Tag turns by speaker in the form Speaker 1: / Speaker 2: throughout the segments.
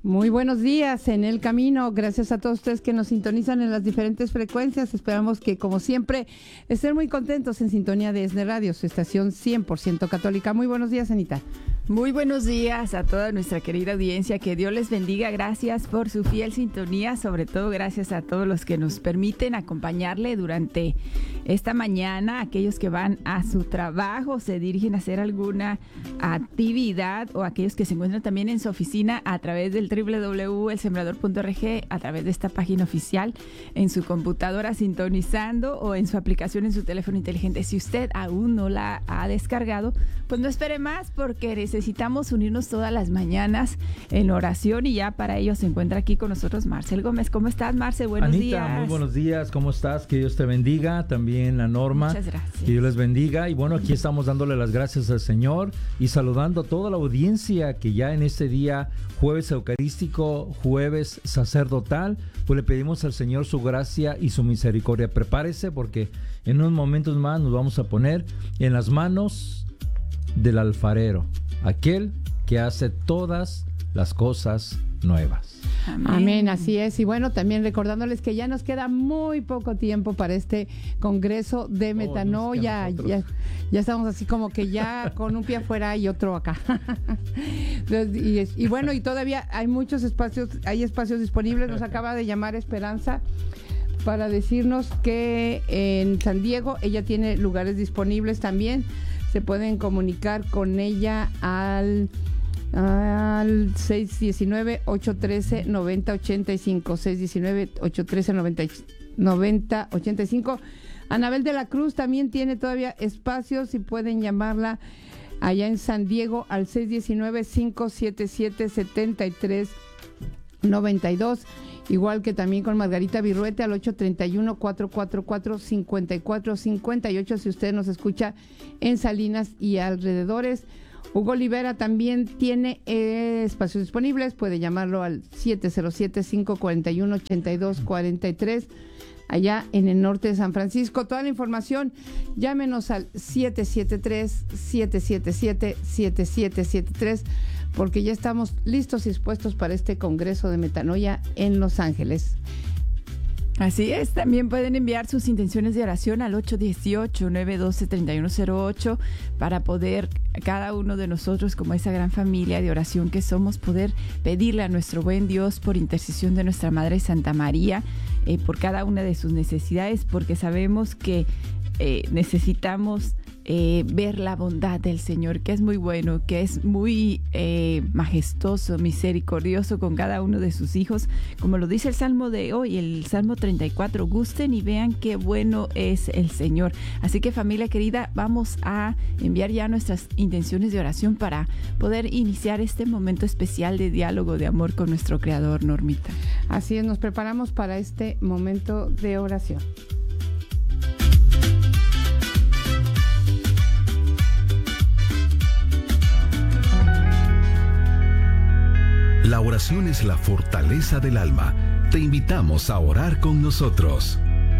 Speaker 1: Muy buenos días en el camino. Gracias a todos ustedes que nos sintonizan en las diferentes frecuencias. Esperamos que, como siempre, estén muy contentos en sintonía de ESNE Radio, su estación 100% católica. Muy buenos días, Anita.
Speaker 2: Muy buenos días a toda nuestra querida audiencia. Que Dios les bendiga. Gracias por su fiel sintonía. Sobre todo, gracias a todos los que nos permiten acompañarle durante esta mañana. Aquellos que van a su trabajo, se dirigen a hacer alguna actividad, o aquellos que se encuentran también en su oficina a través del www.elsembrador.org, a través de esta página oficial, en su computadora sintonizando, o en su aplicación en su teléfono inteligente. Si usted aún no la ha descargado, pues no espere más, porque necesitamos unirnos todas las mañanas en oración, y ya para ello se encuentra aquí con nosotros Marcel Gómez. ¿Cómo estás, Marcel? Buenos días.
Speaker 3: Anita, muy buenos días. ¿Cómo estás? Que Dios te bendiga. También a Norma.
Speaker 2: Muchas gracias.
Speaker 3: Que Dios les bendiga. Y bueno, aquí estamos dándole las gracias al Señor y saludando a toda la audiencia que ya en este día, jueves eucarístico, jueves sacerdotal, pues le pedimos al Señor su gracia y su misericordia. Prepárese, porque en unos momentos más nos vamos a poner en las manos del alfarero, aquel que hace todas las cosas nuevas.
Speaker 1: Amén. Amén, así es. Y bueno, también recordándoles que ya nos queda muy poco tiempo para este Congreso de Metanoia. Ya estamos así como que ya con un pie afuera y otro acá. Y bueno, y todavía hay muchos espacios, hay espacios disponibles. Nos acaba de llamar Esperanza para decirnos que en San Diego ella tiene lugares disponibles también. Se pueden comunicar con ella al 619-813-9085, 619-813-9085. Anabel de la Cruz también tiene todavía espacios y pueden llamarla allá en San Diego al 619-577-7392. Igual que también con Margarita Virruete al 831-444-5458 si usted nos escucha en Salinas y alrededores. Hugo Olivera también tiene espacios disponibles, puede llamarlo al 707-541-8243 allá en el norte de San Francisco. Toda la información, llámenos al 773-777-7773, porque ya estamos listos y dispuestos para este Congreso de Metanoia en Los Ángeles.
Speaker 2: Así es, también pueden enviar sus intenciones de oración al 818-912-3108 para poder, cada uno de nosotros, como esa gran familia de oración que somos, poder pedirle a nuestro buen Dios, por intercesión de nuestra Madre Santa María, por cada una de sus necesidades, porque sabemos que necesitamos ver la bondad del Señor, que es muy bueno, que es muy majestuoso, misericordioso con cada uno de sus hijos, como lo dice el Salmo de hoy, el Salmo 34. Gusten y vean qué bueno es el Señor. Así que, familia querida, vamos a enviar ya nuestras intenciones de oración para poder iniciar este momento especial de diálogo de amor con nuestro Creador, Normita.
Speaker 1: Así es, nos preparamos para este momento de oración.
Speaker 4: La oración es la fortaleza del alma. Te invitamos a orar con nosotros.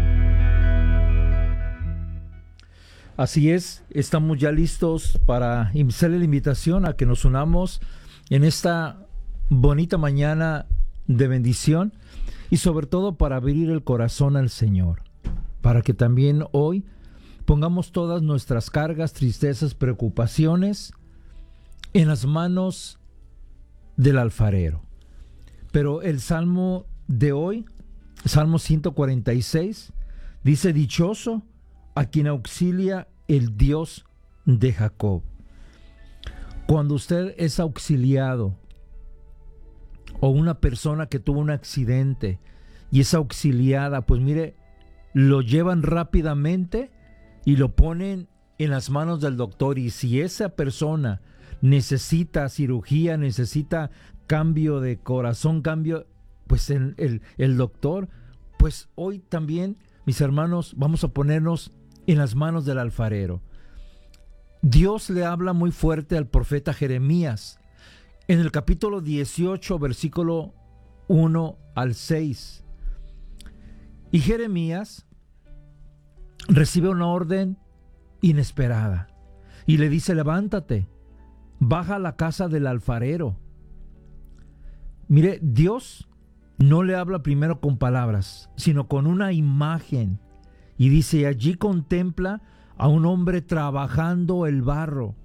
Speaker 3: Así es, estamos ya listos para hacerle la invitación a que nos unamos en esta bonita mañana de bendición, y sobre todo para abrir el corazón al Señor, para que también hoy pongamos todas nuestras cargas, tristezas, preocupaciones en las manos del alfarero. Pero el Salmo de hoy, Salmo 146, dice: dichoso a quien auxilia el Dios de Jacob. Cuando usted es auxiliado, o una persona que tuvo un accidente y es auxiliada, pues mire, lo llevan rápidamente y lo ponen en las manos del doctor. Y si esa persona necesita cirugía, necesita cambio de corazón, pues el doctor, pues hoy también, mis hermanos, vamos a ponernos en las manos del alfarero. Dios le habla muy fuerte al profeta Jeremías en el capítulo 18, versículo 1 al 6. Y Jeremías recibe una orden inesperada y le dice: levántate, baja a la casa del alfarero. Mire, Dios no le habla primero con palabras, sino con una imagen. Y dice, allí contempla a un hombre trabajando el barro.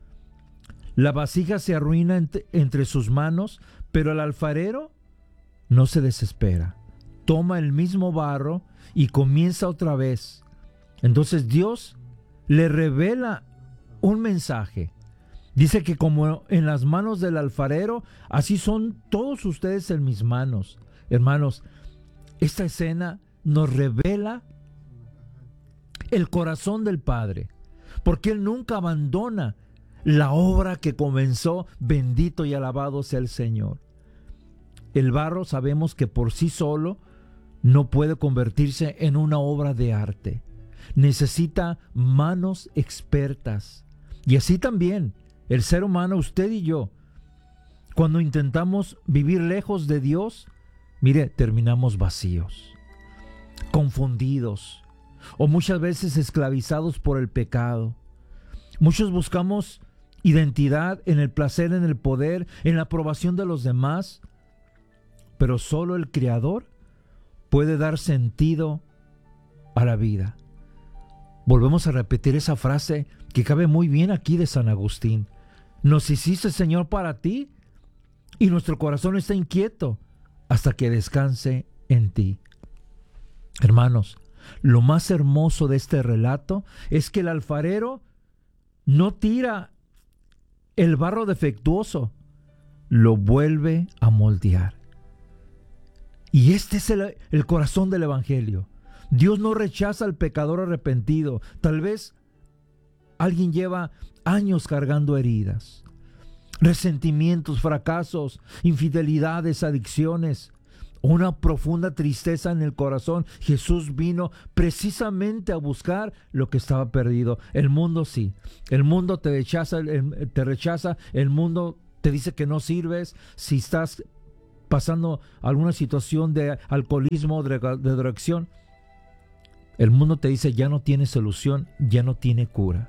Speaker 3: La vasija se arruina entre sus manos, pero el alfarero no se desespera. Toma el mismo barro y comienza otra vez. Entonces Dios le revela un mensaje. Dice que como en las manos del alfarero, así son todos ustedes en mis manos. Hermanos, esta escena nos revela el corazón del Padre, porque Él nunca abandona la obra que comenzó. Bendito y alabado sea el Señor. El barro sabemos que por sí solo no puede convertirse en una obra de arte. Necesita manos expertas. Y así también el ser humano, usted y yo, cuando intentamos vivir lejos de Dios, mire, terminamos vacíos, confundidos, o muchas veces esclavizados por el pecado. Muchos buscamos identidad en el placer, en el poder, en la aprobación de los demás, pero solo el Creador puede dar sentido a la vida. Volvemos a repetir esa frase que cabe muy bien aquí de San Agustín. Nos hiciste, Señor, para ti, y nuestro corazón está inquieto hasta que descanse en ti. Hermanos, lo más hermoso de este relato es que el alfarero no tira el barro defectuoso, lo vuelve a moldear. Y este es el corazón del Evangelio. Dios no rechaza al pecador arrepentido. Tal vez alguien lleva años cargando heridas, resentimientos, fracasos, infidelidades, adicciones, una profunda tristeza en el corazón. Jesús vino precisamente a buscar lo que estaba perdido. El mundo sí. El mundo te rechaza, el mundo te dice que no sirves. Si estás pasando alguna situación de alcoholismo, de drogadicción, el mundo te dice ya no tiene solución, ya no tiene cura.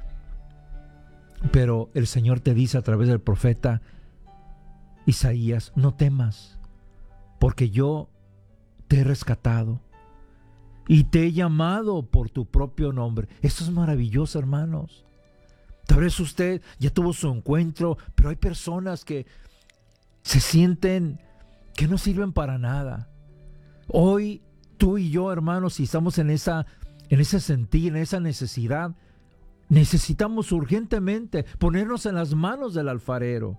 Speaker 3: Pero el Señor te dice a través del profeta Isaías, no temas, porque yo te he rescatado y te he llamado por tu propio nombre. Esto es maravilloso, hermanos. Tal vez usted ya tuvo su encuentro, pero hay personas que se sienten que no sirven para nada. Hoy tú y yo, hermanos, si estamos en ese sentir, en esa necesidad, necesitamos urgentemente ponernos en las manos del alfarero.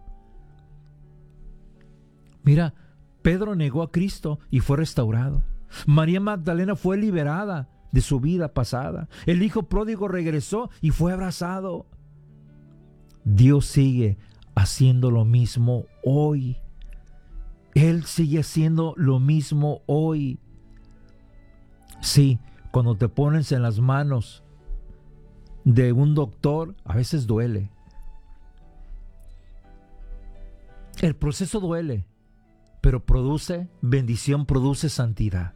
Speaker 3: Mira, Pedro negó a Cristo y fue restaurado. María Magdalena fue liberada de su vida pasada. El hijo pródigo regresó y fue abrazado. Dios sigue haciendo lo mismo hoy. Él sigue haciendo lo mismo hoy. Sí, cuando te pones en las manos de un doctor, a veces duele. El proceso duele, pero produce bendición, produce santidad.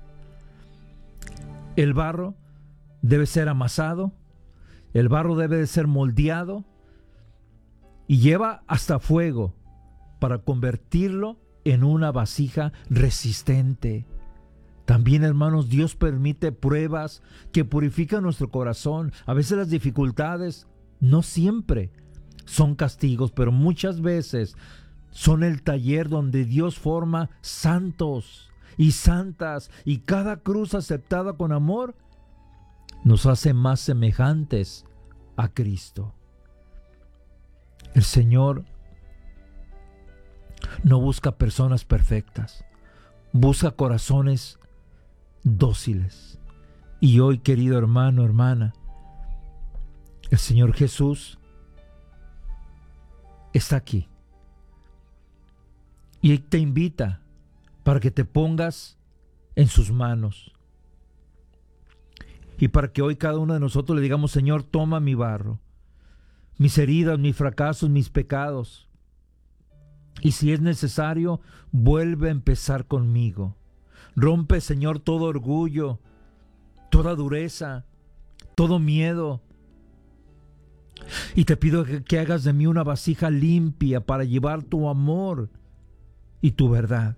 Speaker 3: El barro debe ser amasado, el barro debe de ser moldeado y lleva hasta fuego para convertirlo en una vasija resistente. También, hermanos, Dios permite pruebas que purifican nuestro corazón. A veces las dificultades no siempre son castigos, pero muchas veces son el taller donde Dios forma santos y santas, y cada cruz aceptada con amor nos hace más semejantes a Cristo. El Señor no busca personas perfectas, busca corazones dóciles. Y hoy, querido hermano, hermana, el Señor Jesús está aquí y te invita para que te pongas en sus manos y para que hoy cada uno de nosotros le digamos: Señor, toma mi barro, mis heridas, mis fracasos, mis pecados, y si es necesario, vuelve a empezar conmigo. Rompe, Señor, todo orgullo, toda dureza, todo miedo. Y te pido que hagas de mí una vasija limpia para llevar tu amor y tu verdad.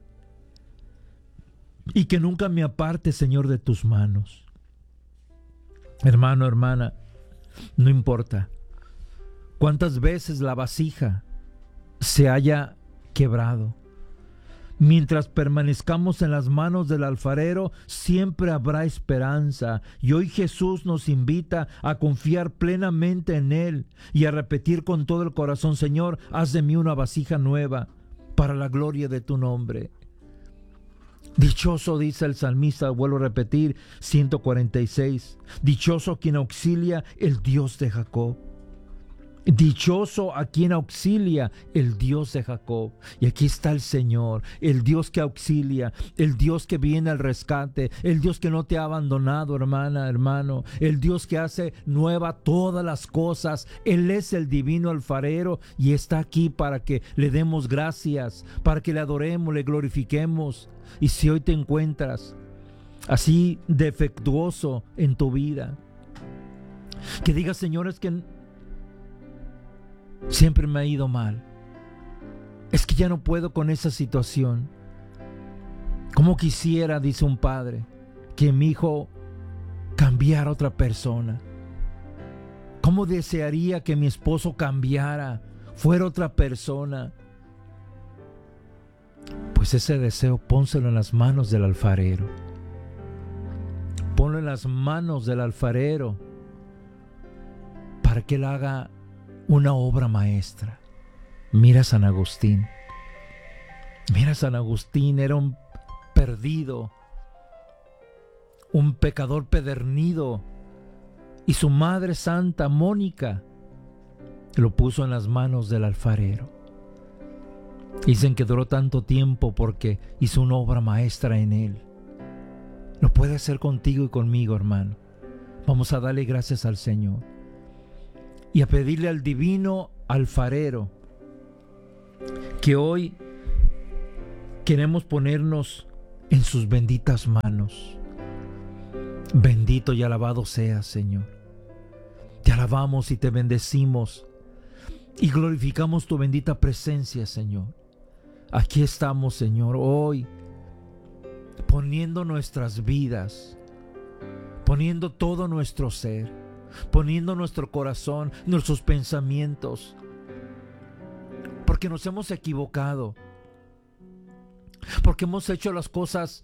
Speaker 3: Y que nunca me aparte, Señor, de tus manos. Hermano, hermana, no importa cuántas veces la vasija se haya quebrado. Mientras permanezcamos en las manos del alfarero, siempre habrá esperanza. Y hoy Jesús nos invita a confiar plenamente en Él y a repetir con todo el corazón: Señor, haz de mí una vasija nueva para la gloria de tu nombre. Dichoso, dice el salmista, vuelvo a repetir, 146. Dichoso quien auxilia el Dios de Jacob. Dichoso a quien auxilia el Dios de Jacob. Y aquí está el Señor, el Dios que auxilia, el Dios que viene al rescate, el Dios que no te ha abandonado, hermana, hermano, el Dios que hace nueva todas las cosas. Él es el divino alfarero y está aquí para que le demos gracias, para que le adoremos, le glorifiquemos. Y si hoy te encuentras así defectuoso en tu vida, que digas: Señor, es que siempre me ha ido mal, es que ya no puedo con esa situación. Como quisiera, dice un padre, que mi hijo cambiara a otra persona. Cómo desearía que mi esposo cambiara, fuera otra persona. Pues ese deseo pónselo en las manos del alfarero. Ponlo en las manos del alfarero para que él haga una obra maestra. Mira a San Agustín. Mira a San Agustín, era un perdido, un pecador pedernido, y su madre santa Mónica lo puso en las manos del alfarero. Dicen que duró tanto tiempo porque hizo una obra maestra en él. Lo puede hacer contigo y conmigo, hermano. Vamos a darle gracias al Señor y a pedirle al divino alfarero que hoy queremos ponernos en sus benditas manos. Bendito y alabado seas, Señor. Te alabamos y te bendecimos y glorificamos tu bendita presencia, Señor. Aquí estamos, Señor, hoy poniendo nuestras vidas, poniendo todo nuestro ser, poniendo nuestro corazón, nuestros pensamientos, porque nos hemos equivocado, porque hemos hecho las cosas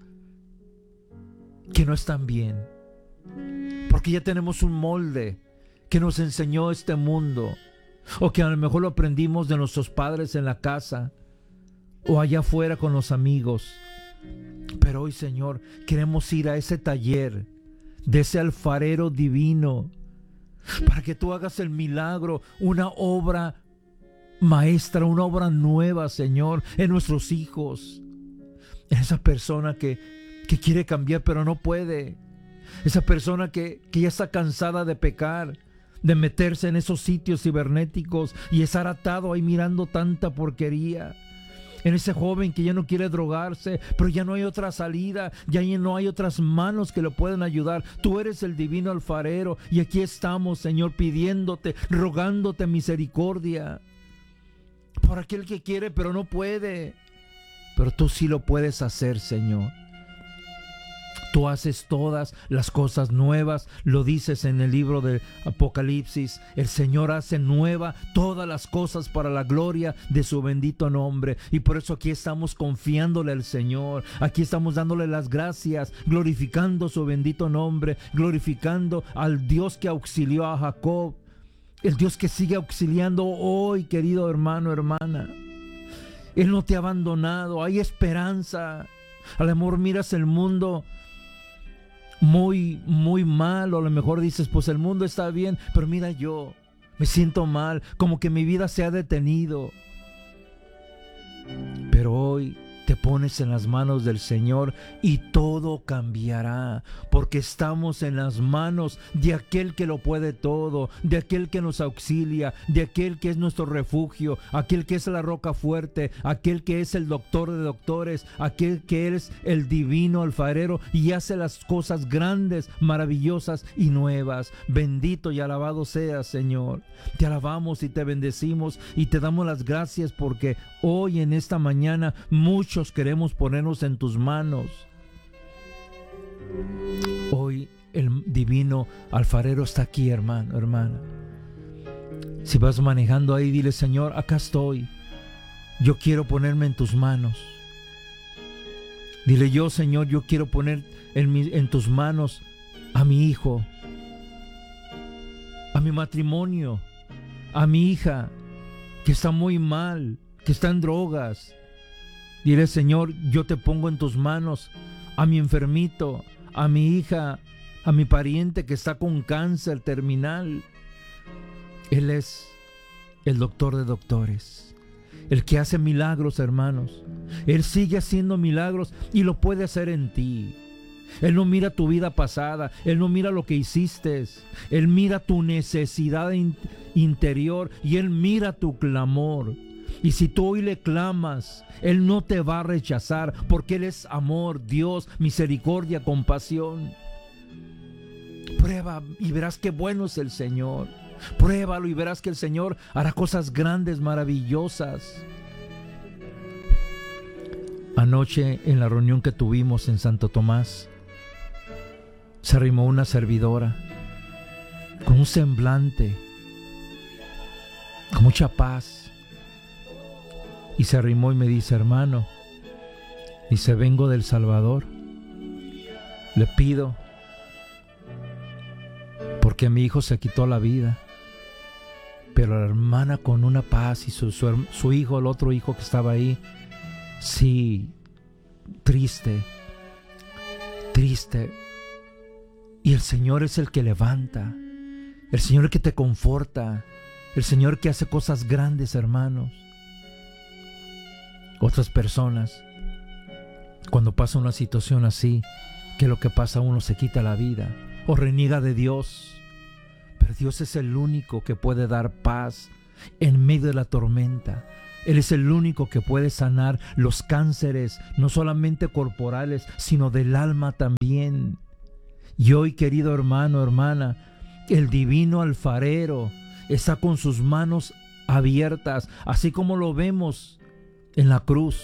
Speaker 3: que no están bien, porque ya tenemos un molde que nos enseñó este mundo, o que a lo mejor lo aprendimos de nuestros padres en la casa o allá afuera con los amigos. Pero hoy, Señor, queremos ir a ese taller de ese alfarero divino para que tú hagas el milagro, una obra maestra, una obra nueva, Señor, en nuestros hijos, en esa persona que quiere cambiar pero no puede, esa persona que ya está cansada de pecar, de meterse en esos sitios cibernéticos y estar atado ahí mirando tanta porquería. En ese joven que ya no quiere drogarse, pero ya no hay otra salida, ya no hay otras manos que lo puedan ayudar. Tú eres el divino alfarero y aquí estamos, Señor, pidiéndote, rogándote misericordia por aquel que quiere pero no puede. Pero tú sí lo puedes hacer, Señor. Tú haces todas las cosas nuevas, lo dices en el libro de Apocalipsis. El Señor hace nueva todas las cosas para la gloria de su bendito nombre. Y por eso aquí estamos confiándole al Señor. Aquí estamos dándole las gracias, glorificando su bendito nombre, glorificando al Dios que auxilió a Jacob, el Dios que sigue auxiliando hoy, querido hermano, hermana. Él no te ha abandonado, hay esperanza. A lo mejor miras el mundo muy mal, o a lo mejor dices, pues el mundo está bien, pero mira, yo me siento mal, como que mi vida se ha detenido. Pero hoy te pongo pones en las manos del Señor y todo cambiará, porque estamos en las manos de aquel que lo puede todo, de aquel que nos auxilia, de aquel que es nuestro refugio, aquel que es la roca fuerte, aquel que es el doctor de doctores, aquel que es el divino alfarero y hace las cosas grandes, maravillosas y nuevas. Bendito y alabado seas, Señor. Te alabamos y te bendecimos y te damos las gracias porque hoy en esta mañana muchos queremos ponernos en tus manos. Hoy el divino alfarero está aquí, hermano, hermana. Si vas manejando ahí, dile: Señor, acá estoy. Yo quiero ponerme en tus manos. Dile: yo, Señor, yo quiero poner en tus manos a mi hijo, a mi matrimonio, a mi hija que está muy mal, que está en drogas. Dile: Señor, yo te pongo en tus manos a mi enfermito, a mi hija, a mi pariente que está con cáncer terminal. Él es el doctor de doctores, el que hace milagros, hermanos. Él sigue haciendo milagros y lo puede hacer en ti. Él no mira tu vida pasada, Él no mira lo que hiciste, Él mira tu necesidad interior y Él mira tu clamor. Y si tú hoy le clamas, Él no te va a rechazar, porque Él es amor, Dios, misericordia, compasión. Prueba y verás qué bueno es el Señor. Pruébalo y verás que el Señor hará cosas grandes, maravillosas. Anoche en la reunión que tuvimos en Santo Tomás, se arrimó una servidora con un semblante, con mucha paz. Y se arrimó y me dice: hermano, dice, vengo del Salvador. Le pido, porque mi hijo se quitó la vida. Pero la hermana con una paz y su hijo, el otro hijo que estaba ahí, sí, triste. Y el Señor es el que levanta, el Señor que te conforta, el Señor que hace cosas grandes, hermanos. Otras personas, cuando pasa una situación así, que lo que pasa, uno se quita la vida o reniega de Dios. Pero Dios es el único que puede dar paz en medio de la tormenta. Él es el único que puede sanar los cánceres, no solamente corporales, sino del alma también. Y hoy, querido hermano, hermana, el divino alfarero está con sus manos abiertas, así como lo vemos en la cruz.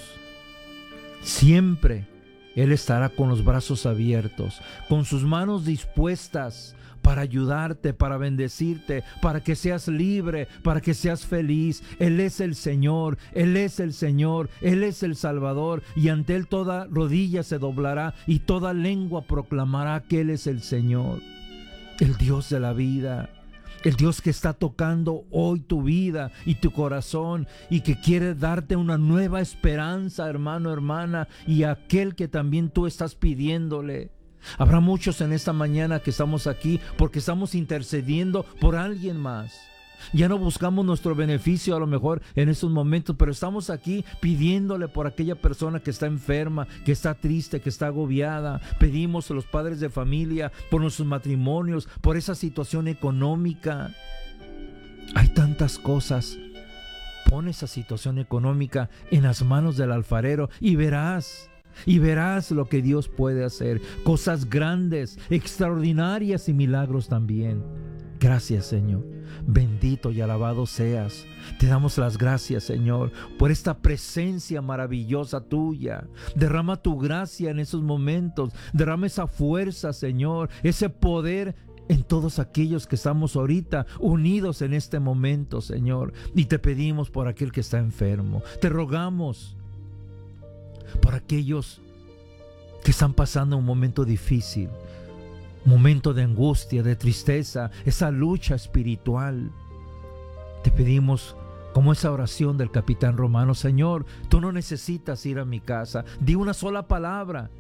Speaker 3: Siempre Él estará con los brazos abiertos, con sus manos dispuestas para ayudarte, para bendecirte, para que seas libre, para que seas feliz. Él es el Señor, Él es el Señor, Él es el Salvador, y ante Él toda rodilla se doblará y toda lengua proclamará que Él es el Señor, el Dios de la vida. El Dios que está tocando hoy tu vida y tu corazón y que quiere darte una nueva esperanza, hermano, hermana, y aquel que también tú estás pidiéndole. Habrá muchos en esta mañana que estamos aquí porque estamos intercediendo por alguien más. Ya no buscamos nuestro beneficio a lo mejor en estos momentos, pero estamos aquí pidiéndole por aquella persona que está enferma, que está triste, que está agobiada. Pedimos a los padres de familia por nuestros matrimonios, por esa situación económica. Hay tantas cosas. Pon esa situación económica en las manos del alfarero y verás lo que Dios puede hacer. Cosas grandes, extraordinarias y milagros también. Gracias, Señor. Bendito y alabado seas. Te damos las gracias, Señor, por esta presencia maravillosa tuya. Derrama tu gracia en esos momentos. Derrama esa fuerza, Señor, ese poder en todos aquellos que estamos ahorita unidos en este momento, Señor. Y te pedimos por aquel que está enfermo. Te rogamos por aquellos que están pasando un momento difícil, momento de angustia, de tristeza, esa lucha espiritual. Te pedimos, como esa oración del capitán romano: Señor, tú no necesitas ir a mi casa, di una sola palabra,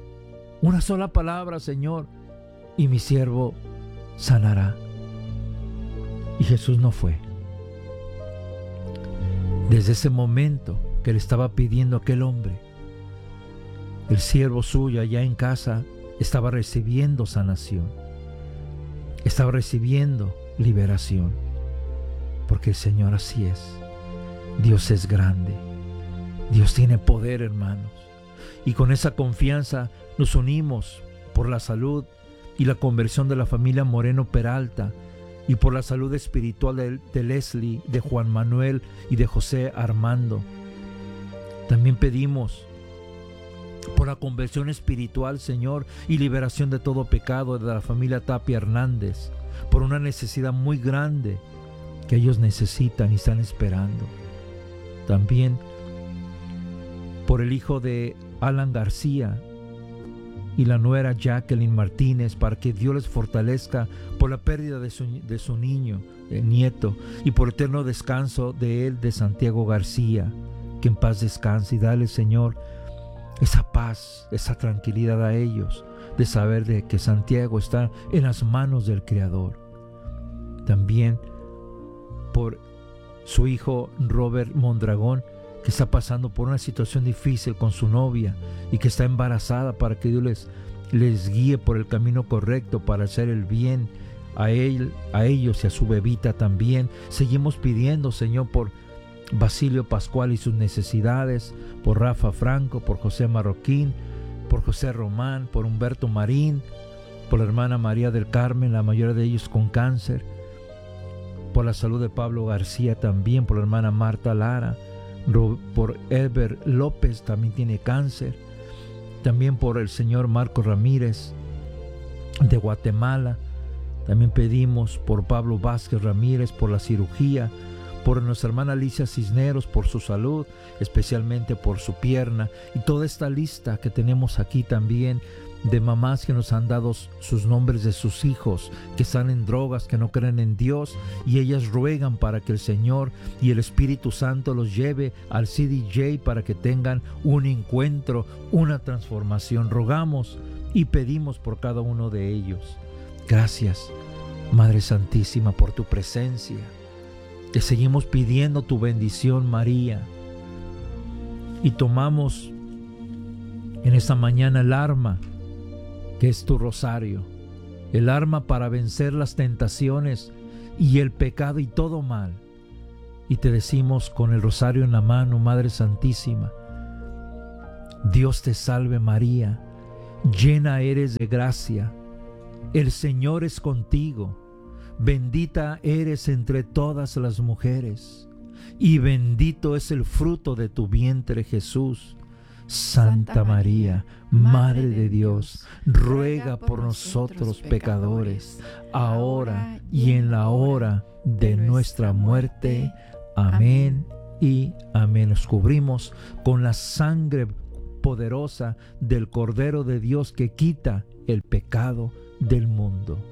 Speaker 3: Señor, y mi siervo sanará. Y Jesús no fue. Desde ese momento que le estaba pidiendo a aquel hombre, el siervo suyo allá en casa estaba recibiendo sanación, estaba recibiendo liberación, porque el Señor así es. Dios es grande, Dios tiene poder, hermanos, y con esa confianza nos unimos por la salud y la conversión de la familia Moreno Peralta, y por la salud espiritual de Leslie, de Juan Manuel y de José Armando. También pedimos por la conversión espiritual, Señor, y liberación de todo pecado de la familia Tapia Hernández, por una necesidad muy grande que ellos necesitan y están esperando. También por el hijo de Alan García y la nuera Jacqueline Martínez, para que Dios les fortalezca por la pérdida de su niño, nieto, y por eterno descanso de él, de Santiago García, que en paz descanse, y dale, Señor, esa paz, esa tranquilidad a ellos, de saber de que Santiago está en las manos del Creador. También por su hijo Robert Mondragón, que está pasando por una situación difícil con su novia y que está embarazada, para que Dios les guíe por el camino correcto para hacer el bien a ellos y a su bebita también. Seguimos pidiendo, Señor, por Basilio Pascual y sus necesidades, por Rafa Franco, por José Marroquín, por José Román, por Humberto Marín, por la hermana María del Carmen, la mayoría de ellos con cáncer, por la salud de Pablo García también, por la hermana Marta Lara, por Eber López, también tiene cáncer, también por el señor Marco Ramírez de Guatemala. También pedimos por Pablo Vázquez Ramírez, por la cirugía, por nuestra hermana Alicia Cisneros, por su salud, especialmente por su pierna, y toda esta lista que tenemos aquí también de mamás que nos han dado sus nombres de sus hijos que están en drogas, que no creen en Dios, y ellas ruegan para que el Señor y el Espíritu Santo los lleve al CDJ para que tengan un encuentro, una transformación. Rogamos y pedimos por cada uno de ellos. Gracias, Madre Santísima, por tu presencia. Te seguimos pidiendo tu bendición, María, y tomamos en esta mañana el arma que es tu rosario, el arma para vencer las tentaciones y el pecado y todo mal. Y te decimos con el rosario en la mano, Madre Santísima, Dios te salve María, llena eres de gracia, el Señor es contigo, bendita eres entre todas las mujeres, y bendito es el fruto de tu vientre, Jesús. Santa María, Madre de Dios, ruega por nosotros pecadores, ahora y en la hora de nuestra muerte. Amén y amén. Nos cubrimos con la sangre poderosa del Cordero de Dios que quita el pecado del mundo.